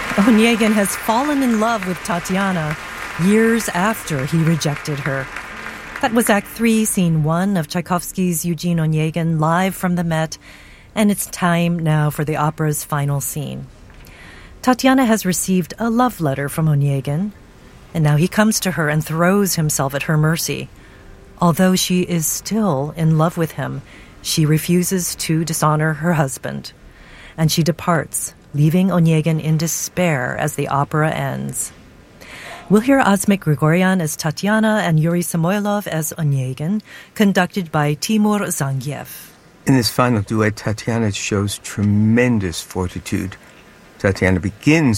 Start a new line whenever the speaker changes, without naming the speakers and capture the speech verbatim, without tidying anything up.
Onegin has fallen in love with Tatiana years after he rejected her. That was Act three, Scene one of Tchaikovsky's Eugene Onegin, live from the Met, and it's time now for the opera's final scene. Tatiana has received a love letter from Onegin, and now he comes to her and throws himself at her mercy. Although she is still in love with him, she refuses to dishonor her husband, and she departs, leaving Onegin in despair as the opera ends. We'll hear Asmik Grigoryan as Tatiana and Yuri Samoylov as Onegin, conducted by Timur Zangiev.
In this final duet, Tatiana shows tremendous fortitude. Tatiana begins